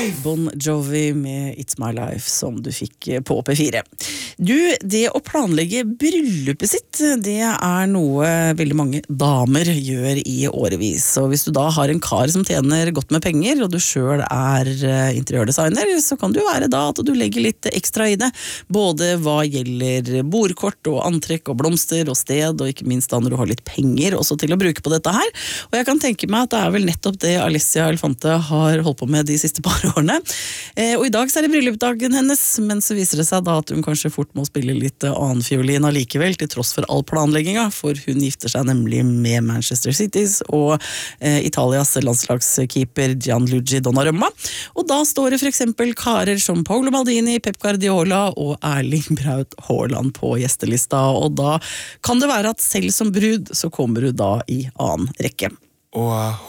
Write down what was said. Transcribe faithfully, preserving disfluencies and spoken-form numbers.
Bon Jovi med It's My Life som du fikk på P fire. Du, det å planlegge bryllupet sitt, det er noe veldig mange damer gjør i årevis. Og hvis du da har en kar som tjener godt med penger, og du selv er interiørdesigner, så kan det jo være da at du legger litt ekstra i det. Både hva gjelder bordkort og antrekk og blomster og sted, og ikke minst da når du har litt penger også til å bruke på dette her. Og jeg kan tenke meg at det er vel nettopp det Alessia Elefante har holdt på med de siste par årene. Eh, og i dag så er det bryllupsdagen hennes, men så viser det seg da at hun kanskje fort må spille litt annen fiolin allikevel, til tross for all planlegginga, for hun gifter seg nemlig med Manchester Citys og eh, Italias landslagskeeper Gianluigi Donnarumma. Og da står det for eksempel karer som Paolo Maldini, Pep Guardiola og Erling Braut Haaland på gjestelista, og da kan det være at selv som brud så kommer du da i annen rekke. Og